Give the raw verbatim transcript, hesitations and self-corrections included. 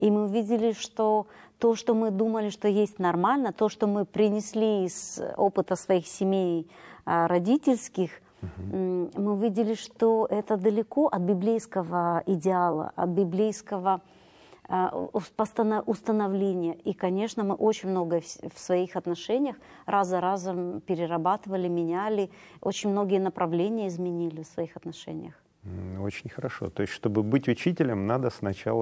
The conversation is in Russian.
И мы увидели, что то, что мы думали, что есть нормально, то, что мы принесли из опыта своих семей а, родительских, uh-huh. мы увидели, что это далеко от библейского идеала, от библейского а, установления. И, конечно, мы очень много в, в своих отношениях раз за разом перерабатывали, меняли, очень многие направления изменили в своих отношениях. Очень хорошо. То есть, чтобы быть учителем, надо сначала